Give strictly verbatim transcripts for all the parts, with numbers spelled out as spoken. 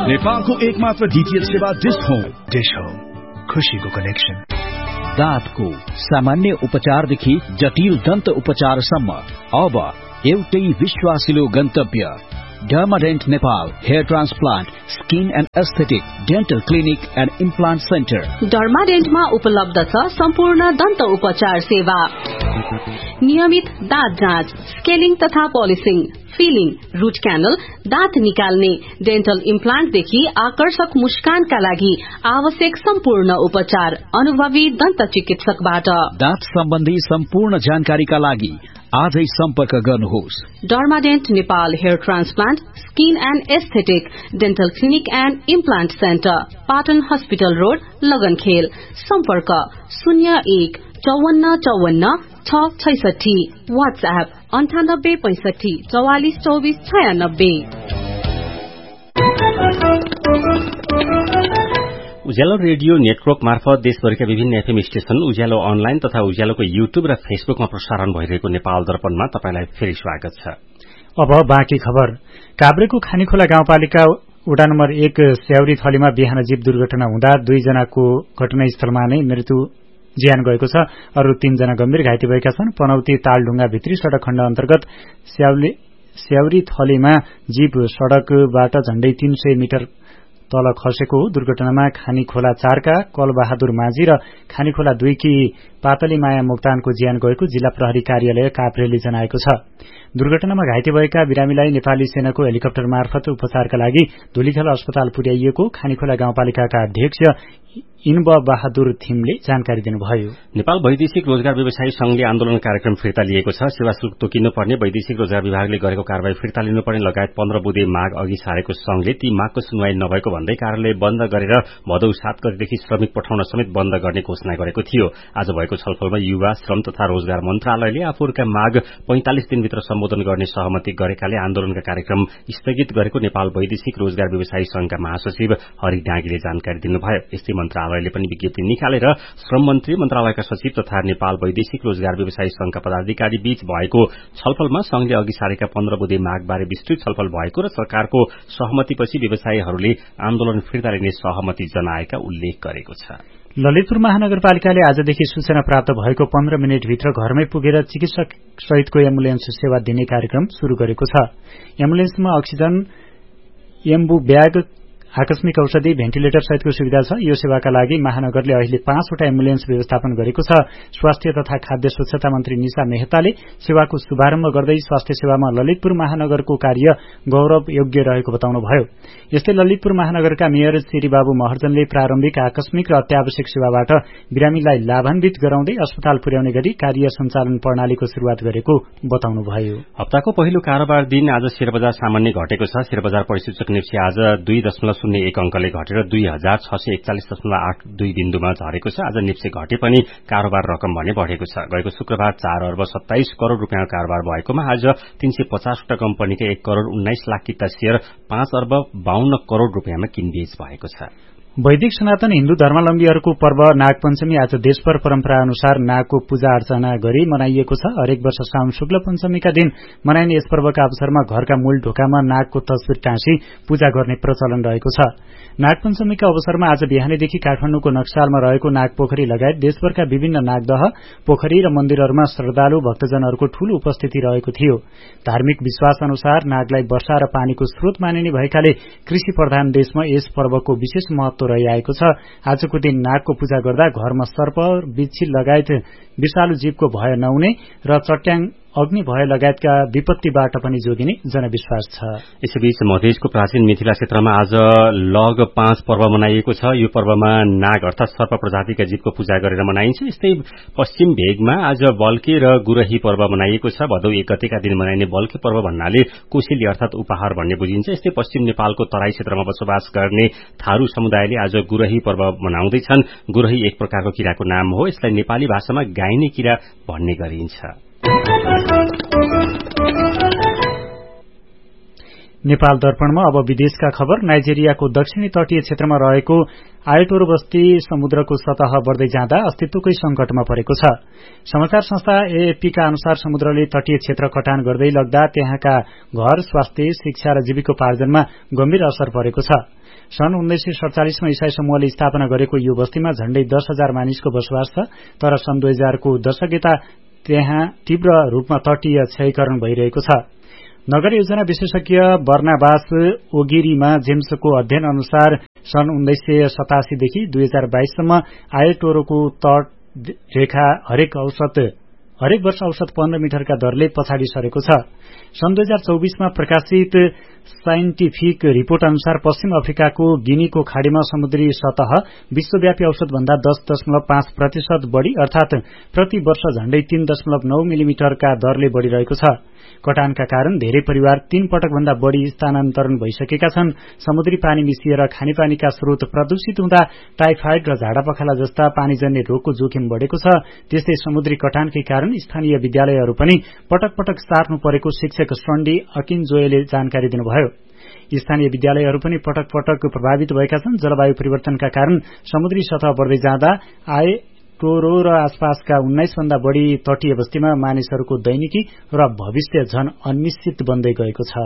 नेपालको एकमात्र डीटीएच सेवा डिश होम। डिश होम, खुशीको कनेक्सन। दाँतको सामान्य उपचारदेखि जटिल दन्त उपचारसम्म अब एउटै विश्वासिलो गन्तव्य डर्माडेन्ट Nepal hair transplant skin and aesthetic dental clinic and implant centre. डर्माडेन्टमा उपलब्ध छ सम्पूर्ण दन्त उपचार सेवा, नियमित दाँत जाँच, स्केलिङ तथा पोलिसिङ, फिलिङ, रूट क्यानल, दाँत निकाल्ने, डेन्टल इम्प्लान्टदेखि आकर्षक मुस्कानका लागि आवश्यक सम्पूर्ण उपचार अनुभवी दन्त चिकित्सकबाट। दाँत सम्बन्धी सम्पूर्ण जानकारीका लागि आजै सम्पर्क गर्नुहोस्। डर्माडेन्ट Nepal hair transplant skin and aesthetic dental clinic and implant centre, Patan hospital road, लगनखेल। सम्पर्क शून्य एक चौवन्न चौवन्न छ छैसठी। वाट्सएप अन्ठानब्बे पैंसठी चौवालिस चौबिस छयानब्बे। उज्यालो रेडियो नेटवर्क मार्फत देशभरिका विभिन्न एफएम स्टेशन, उज्यालो अनलाइन तथा उज्यालोको युट्युब र फेसबुकमा प्रसारण भइरहेको नेपाल दर्पणमा तपाईलाई फेरि स्वागत छ। अब बाँकी खबर। काभ्रेको खानीखोला गाउँपालिका वडा नम्बर एक स्याउरी थलीमा बिहान जीप दुर्घटना हुँदा दुईजनाको घटनास्थलमा नै मृत्यु ज्यान गएको छ। अरू तीनजना गम्भीर घाइते भएका छन्। पनौती तालढुङ्गा भित्री सड़क खण्ड अन्तर्गत स्याउरी थलीमा जीप सड़कबाट झण्डै तीन सय मिटर तल खसेको हो। दुर्घटनामा खानीखोला चारका कलबहादुर माझी र खानीखोला दुईकी पातली माया मोक्तानको ज्यान गएको जिल्ला प्रहरी कार्यालय काभ्रेले जनाएको छ। दुर्घटनामा घाइते भएका बिरामीलाई नेपाली सेनाको हेलिकप्टर मार्फत उपचारका लागि धुलीखेल अस्पताल पुर्याइएको खानीखोला गाउँपालिकाका अध्यक्ष इनब बहादुर थिमले जानकारी दिनुभयो। नेपाल वैदेशिक रोजगार व्यवसायी संघले आन्दोलन कार्यक्रम फिर्ता लिएको छ। सेवा शुल्क तोकिनुपर्ने, वैदेशिक रोजगार विभागले गरेको कारवाही फिर्ता लिनुपर्ने लगायत पन्ध्र बुँदे माग अघि सारेको संघले ती मागको सुनवाई नभएको भन्दै कार्यालय बन्द गरेर भदौ सात गतेदेखि श्रमिक पठाउन समेत बन्द गर्ने घोषणा गरेको थियो। आज भएको छलफलमा युवा, श्रम तथा रोजगार मन्त्रालयले आफूहरूका माग पैंतालिस दिनभित्र सम्बोधन गर्ने सहमति गरेकाले आन्दोलनका कार्यक्रम स्थगित गरेको नेपाल वैदेशिक रोजगार व्यवसायी संघका महासचिव हरि डाँगीले जानकारी दिनुभयो। यस्तै मन्त्रालयले पनि विज्ञप्ति निकालेर श्रम मन्त्री, मन्त्रालयका सचिव तथा नेपाल वैदेशिक रोजगार व्यवसायी संघका पदाधिकारी बीच भएको छलफलमा संघले अघि सारेका पन्ध्र बुँदे मागबारे विस्तृत छलफल भएको र सरकारको सहमतिपछि व्यवसायीहरूले आन्दोलन फिर्ता लिने सहमति जनाएका उल्लेख गरेको छ। ललितपुर महानगरपालिकाले आजदेखि सूचना प्राप्त भएको पन्ध्र मिनटभित्र घरमै पुगेर चिकित्सक सहितको एम्बुलेन्स सेवा दिने कार्यक्रम शुरू गरेको छ। एम्बुलेन्समा अक्सिजन, एम्बु ब्याग, आकस्मिक औषधि, भेन्टिलेटर सहितको सुविधा छ। यो सेवाका लागि महानगरले अहिले पाँचवटा एम्बुलेन्स व्यवस्थापन गरेको छ। स्वास्थ्य तथा खाद्य स्वच्छता मन्त्री निशा मेहताले सेवाको शुभारम्भ गर्दै स्वास्थ्य सेवामा ललितपुर महानगरको कार्य गौरव योग्य रहेको बताउनुभयो। यस्तै ललितपुर महानगरका मेयर श्री बाबु महर्जनले प्रारम्भिक आकस्मिक र अत्यावश्यक सेवाबाट बिरामीलाई लाभान्वित गराउँदै अस्पताल पुर्याउने गरी कार्य सञ्चालन प्रणालीको शुरूआत गरेको बताउनुभयो। हप्ताको पहिलो कारोबार दिन आज शेयर बजार सामान्य घटेको छ। शेयर बजार परिसूचक निफ्टी आज दुई दशमलव शून्य एक अंकले घटेर दुई हजार छ सय एकचालिस दशमलव आठ दुई बिन्दुमा झरेको छ। आज निफ्टी घटे पनि कारोबार रकम भने बढ़ेको छ। गएको शुक्रबार चार अर्ब सत्ताइस करोड़ रूपियाँ कारोबार भएकोमा आज तीन सय पचासवटा कम्पनीका एक करोड़ उन्नाइस लाख किता शेयर पाँच अर्ब बाहन्न करोड़ रूपियाँमा किनबेच भएको छ। वैदिक सनातन हिन्दू धर्मावलम्बीहरूको पर्व नागपञ्चमी आज देशभर परम्परा अनुसार नागको पूजा अर्चना गरी मनाइएको छ। हरेक वर्ष साउन शुक्ल पञ्चमीका दिन मनाइने यस पर्वका अवसरमा घरका मूल ढोकामा नागको तस्बिर टाँसी पूजा गर्ने प्रचलन रहेको छ। नागपञ्चमीका अवसरमा आज बिहानैदेखि काठमाडौँको नक्सालमा रहेको नाग पोखरी लगायत देशभरका विभिन्न नागदह, पोखरी र मन्दिरहरूमा श्रद्धालु भक्तजनहरूको ठूलो उपस्थिति रहेको थियो। धार्मिक विश्वास अनुसार नागलाई वर्षा र पानीको स्रोत मानिने भएकाले कृषि प्रधान देशमा यस पर्वको विशेष महत्व रहिआएको छ। आजको दिन नागको पूजा गर्दा घरमा सर्प, बिच्छी लगायत विषालु जीवको भय नहुने र चट्याङ, अग्नि भय लगायतका विपत्तिबाट पनि जोगिने जनविश्वास छ। यसैबीच मधेसको प्राचीन मिथिला क्षेत्रमा आज लग पाँच पर्व मनाइएको छ। यो पर्वमा नाग अर्थात सर्प प्रजातिका जीवको पूजा गरेर मनाइन्छ। यस्तै पश्चिम भेगमा आज बल्के र गुरही पर्व मनाइएको छ। भदौ एक गतेका दिन मनाइने बल्के पर्व भन्नाले कोसेली अर्थात उपहार भन्ने बुझिन्छ। यस्तै पश्चिम नेपालको तराई क्षेत्रमा बसोबास गर्ने थारू समुदायले आज गुरही पर्व मनाउँदैछन्। गुरही एक प्रकारको किराको नाम हो। यसलाई नेपाली भाषामा गाइने किरा भन्ने गरिन्छ। नेपाल दर्पणमा अब विदेशका खबर। नाइजेरियाको दक्षिणी तटीय क्षेत्रमा रहेको आयोटोरो बस्ती समुद्रको सतह बढ्दै जाँदा अस्तित्वकै संकटमा परेको छ। समाचार संस्था एएफपी का अनुसार समुद्रले तटीय क्षेत्र कटान गर्दै लग्दा त्यहाँका घर, स्वास्थ्य, शिक्षा र जीविकोपार्जनमा गम्भीर असर परेको छ। सन् उन्नाइस सय सड़चालिसमा इसाई समूहले स्थापना गरेको यो बस्तीमा झण्डै दस हजार मानिसको बसोबास छ। तर सन् दुई हजारको दशक यता त्यहाँ तीव्र रूपमा तटीय क्षयीकरण भइरहेको छ। नगर योजना विशेषज्ञ बर्नाबास ओगिरीमा जेम्सको अध्ययन अनुसार सन् उन्नाइस सय सतासीदेखि दुई हजार बाइससम्म आयोटोरोको तट रेखा हरेक औसत हरेक वर्ष औसत पन्ध्र मिटरका दरले पछाडि सरेको छ। सन् दुई हजार चौबीसमा प्रकाशित साइन्टिफिक रिपोर्ट अनुसार पश्चिम अफ्रिकाको गिनीको खाड़ीमा समुद्री सतह विश्वव्यापी औसत भन्दा दस दशमलव पाँच प्रतिशत बढ़ी अर्थात प्रति वर्ष झण्डै तीन दशमलव नौ मिलिमिटरका दरले बढ़िरहेको छ। कटानका कारण धेरै परिवार तीन पटक भन्दा बढ़ी स्थानान्तरण भइसकेका छन्। समुद्री पानी मिसिएर खानेपानीका स्रोत प्रदूषित हुँदा टाइफाइड र झाडापखाला जस्ता पानीजन्य रोगको जोखिम बढ़ेको छ। त्यस्तै समुद्री कटानकै कारण स्थानीय विद्यालयहरू पनि पटक पटक सार्नु परेको शिक्षक सन्डी अकिनजोयले जानकारी दिनुभयो। स्थानीय विद्यालयहरू पनि पटक पटक प्रभावित भएका छन्। जलवायु परिवर्तनका कारण समुद्री सतह बढ्दै जाँदा आए टोरो र आसपासका उन्नाइस भन्दा बढ़ी तटीय बस्तीमा मानिसहरूको दैनिकी र भविष्य झन अनिश्चित बन्दै गएको छ।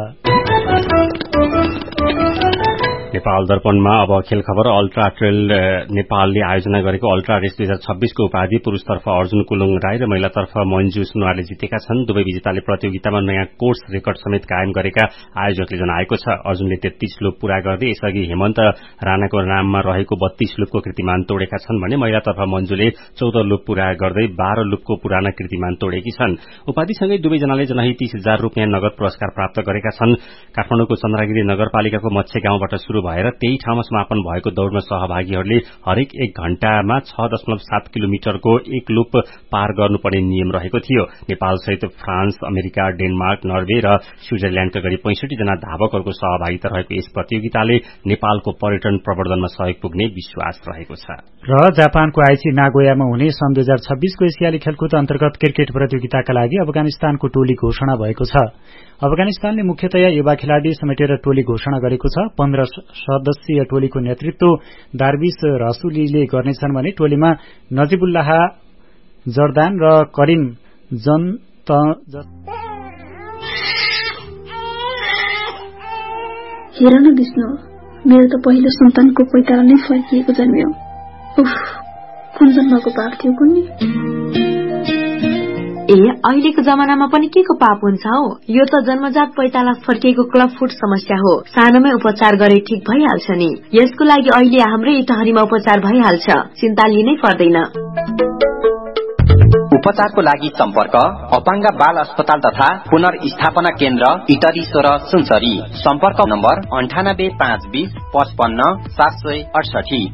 नेपाल दर्पणमा अब खेल खबर। अल्ट्रा ट्रेल नेपालले आयोजना गरेको अल्ट्रा रेस दुई हजार छब्बीसको उपाधि पुरूषतर्फ अर्जुन कुलुङ राई र महिलातर्फ मन्जु सुनवारले जितेका छन्। दुवै विजेताले प्रतियोगितामा नयाँ कोर्स रेकर्ड समेत कायम गरेका आयोजकले जनाएको छ। अर्जुनले तेत्तीस लुप पूरा गर्दै यसअघि हेमन्त राणाको नाममा रहेको बत्तीस लुपको कीर्तिमान तोडेका छन् भने महिलातर्फ मन्जुले चौध लुप पूरा गर्दै बाह्र लुपको पुराना कीर्तिमान तोडेकी छन्। उपाधिसँगै दुवैजनाले जनही तीस हजार रूपियाँ नगद पुरस्कार प्राप्त गरेका छन्। काठमाडौँको चन्द्रगिरी नगरपालिकाको मत्स्य गाउँबाट शुरू भएर त्यही ठाउँमा समापन भएको दौड़मा सहभागीहरूले हरेक एक घण्टामा छ दशमलव सात किलोमिटरको एक लुप पार गर्नुपर्ने नियम रहेको थियो। नेपाल सहित फ्रान्स, अमेरिका, डेनमार्क, नर्वे र स्विजरल्याण्डका गरी पैंसठी जना धावकहरूको सहभागिता रहेको यस प्रतियोगिताले नेपालको पर्यटन प्रवर्धनमा सहयोग पुग्ने विश्वास रहेको छ। र जापानको आइची नागोयामा हुने सन् दुई हजार छब्बीसको एसियाली खेलकुद अन्तर्गत क्रिकेट प्रतियोगिताका लागि अफगानिस्तानको टोली घोषणा भएको छ। अफगानिस्तानले मुख्यतया युवा खेलाड़ी समेटेर टोली घोषणा गरेको छ। पन्ध्र सदस्यीय टोलीको नेतृत्व दारविस रसुलीले गर्नेछन् भने टोलीमा नजिबुल्लाह जर्दान र करिम जन्त हेर न विष्णु, मेरो त पहिलो सन्तानको पैताला नै फर्किएको जन्मियो। उफ, कुन जन्मको पाप थियो कुन्नी? ए अहिलेको जमानामा पनि के को पाप हुन्छ हौ? यो त जन्मजात पैताला फर्किएको क्लब फुट समस्या हो। सानोमै उपचार गरे ठीक भइहाल्छ नि। यसको लागि अहिले हाम्रै इटहरीमा उपचार भइहाल्छ, चिन्ता लिनै पर्दैन। उपचारको लागि सम्पर्क अपाङ्ग बाल अस्पताल तथा पुनर्स्थापना केन्द्र इटरी सोह्र सुनसरी। सम्पर्क नम्बर अन्ठानब्बे पाँच बीस पचपन्न सात सय अडसठी।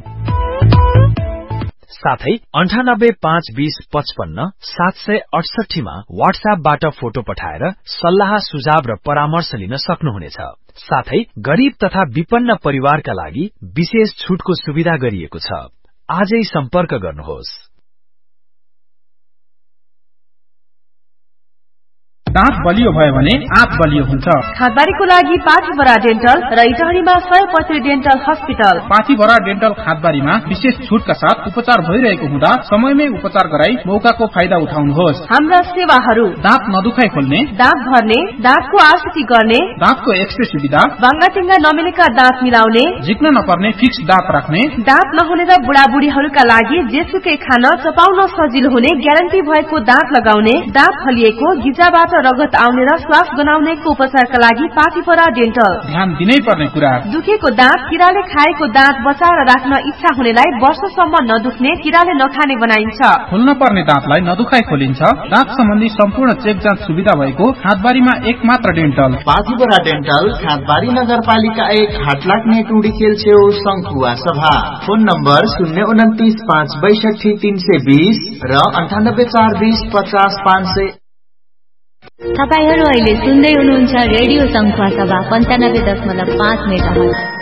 साथै अन्ठानब्बे पाँच बीस पचपन्न सात सय अडसठीमा वाट्सएपबाट फोटो पठाएर सल्लाह सुझाव र परामर्श लिन सक्नुहुनेछ। साथै गरीब तथा विपन्न परिवारका लागि विशेष छुटको सुविधा गरिएको छ। आजै सम्पर्क गर्नुहोस्। दाँत बलियो भयो भने आँप बलियो हुन्छ। खादबारीको लागि पाथीभरा डेन्टल र इटहरीमा सयपत्री डेन्टल हस्पिटल। पाथीभरा डेन्टल खादबारीमा विशेष छुटका साथ उपचार भइरहेको हुँदा समयमै उपचार गराई मौकाको फाइदा उठाउनुहोस्। हाम्रा सेवाहरू दाँत नदुखाइ खोल्ने, दाँत भर्ने, दाँतको आरसिटी गर्ने, दाँतको एक्सरे सुविधा, बाङ्गाटिङ्गा नमिलेका दाँत मिलाउने, झिक्न नपर्ने फिक्स दाँत राख्ने, दाँत नहुने र बुढाबुढीहरूका लागि जेसुकै खान चपाउन सजिलो हुने ग्यारेन्टी भएको दाँत लगाउने, दाँत फलिएको गिजाबाट रगत आउने र श्वास बनाउनेको उपचारका लागि पाथीभरा डेन्टल। ध्यान दिनै पर्ने कुरा, दुखेको दाँत, किराले खाएको दाँत बचाएर राख्न इच्छा हुनेलाई वर्षसम्म नदुख्ने, किराले नखाने बनाइन्छ। खोल्न पर्ने दाँतलाई नदुखाइ खोलिन्छ। दाँत सम्बन्धी सम्पूर्ण चेक जाँच सुविधा भएको खादबारीमा एक मात्र डेन्टल। पाथीभरा डेन्टल, खादबारी नगरपालिका एक, हाटलाग्ने टुडी खेल छेउ, शङ्खुवा सभा। फोन नम्बर शून्य उन्तिस पाँच बैसठी तीन सय बीस र अन्ठानब्बे चार बीस पचास पाँच सय। तपाईहरु अहिले सुन्दै हुनुहुन्छ रेडियो शङ्खुवा सभा पन्चानब्बे दशमलव पाँच मेगाहर्ज।